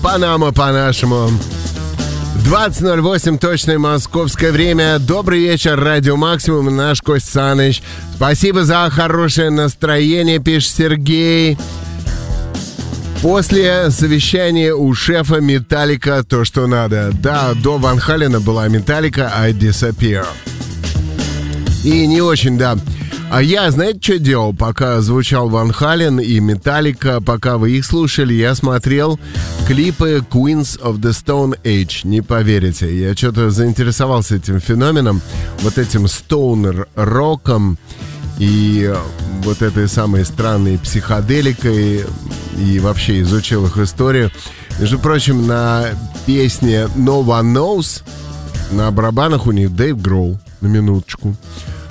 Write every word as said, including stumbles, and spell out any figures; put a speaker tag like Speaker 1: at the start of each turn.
Speaker 1: Панама по-нашему. двадцать ноль восемь, точное московское время. Добрый вечер, Радио Максимум, наш Кость Саныч. Спасибо за хорошее настроение, пишет Сергей. После совещания у шефа Металлика то, что надо. Да, до Ван Халена была Металлика I Disappear. И не очень, да. А я, знаете, что делал, пока звучал Ван Хален и Металлика, пока вы их слушали, я смотрел клипы Queens of the Stone Age. Не поверите, я что-то заинтересовался этим феноменом, вот этим стоунер-роком и вот этой самой странной психоделикой, и вообще изучил их историю. Между прочим, на песне No One Knows на барабанах у них Дэйв Гроул, на минуточку.